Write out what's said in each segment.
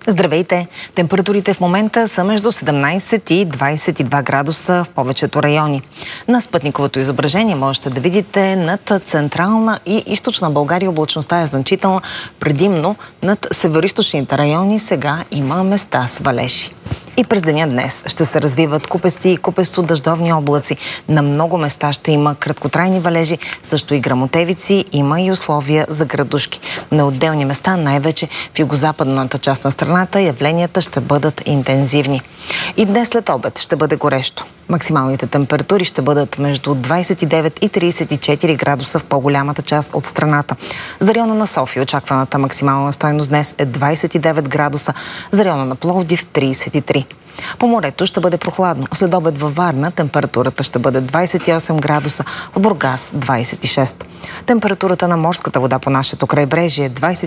Здравейте! Температурите в момента са между 17 и 22 градуса в повечето райони. На спътниковото изображение можете да видите над централна и източна България облачността е значителна, предимно над североизточните райони сега има места с валежи. И през деня днес ще се развиват купести и купесто-дъждовни облаци. На много места ще има краткотрайни валежи, също и гръмотевици, има и условия за градушки. На отделни места, най-вече в югозападната част на страната, явленията ще бъдат интензивни. И днес след обед ще бъде горещо. Максималните температури ще бъдат между 29 и 34 градуса в по-голямата част от страната. За района на София очакваната максимална стойност днес е 29 градуса, за района на Пловдив 33. По морето ще бъде прохладно. След обед във Варна температурата ще бъде 28 градуса, в Бургас 26. Температурата на морската вода по нашето крайбрежие е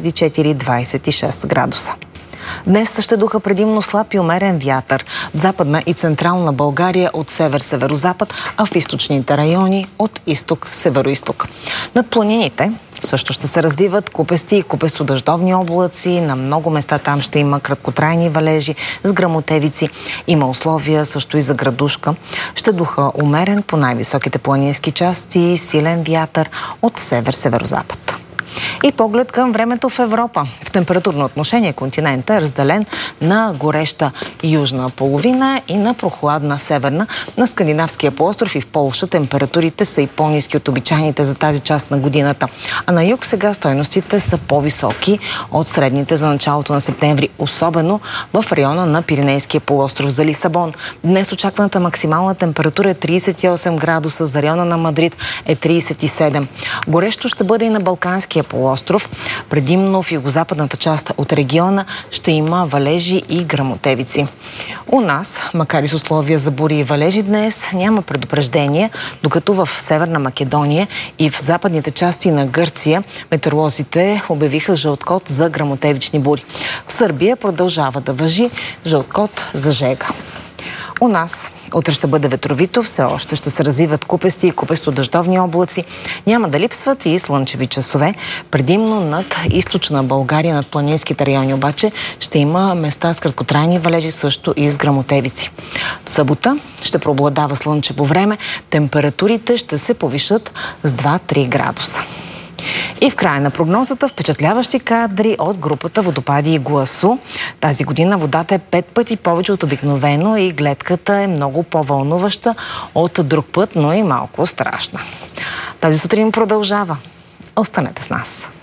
24-26 градуса. Днес ще духа предимно слаб и умерен вятър в западна и централна България от север-северозапад, а в източните райони от изток-североизток. Над планините също ще се развиват купести и купесто-дъждовни облаци. На много места там ще има краткотрайни валежи с гръмотевици. Има условия също и за градушка. Ще духа умерен по най-високите планински части, силен вятър от север-северозапад. И поглед към времето в Европа. В температурно отношение континента е разделен на гореща южна половина и на прохладна северна. На скандинавския полуостров и в Полша температурите са и по-ниски от обичайните за тази част на годината. А на юг сега стойностите са по-високи от средните за началото на септември, особено в района на Пиренейския полуостров. За Лисабон днес очакваната максимална температура е 38 градуса, за района на Мадрид е 37. Горещо ще бъде и на Балканския полуостров. Предимно в югозападната част от региона ще има валежи и гръмотевици. У нас, макар и с условия за бури и валежи днес, няма предупреждение, докато в Северна Македония и в западните части на Гърция метеоролозите обявиха жълт код за гръмотевични бури. В Сърбия продължава да важи жълт код за жега. У нас утре ще бъде ветровито, все още ще се развиват купести и купесто-дъждовни облаци. Няма да липсват и слънчеви часове. Предимно над източна България, над планинските райони обаче, ще има места с краткотрайни валежи, също и с гръмотевици. В събота ще преобладава слънчево време. Температурите ще се повишат с 2-3 градуса. И в края на прогнозата впечатляващи кадри от групата Водопади и Гуасу. Тази година водата е 5 пъти повече от обикновено и гледката е много по-вълнуваща от друг път, но и малко страшна. Тази сутрин продължава. Останете с нас.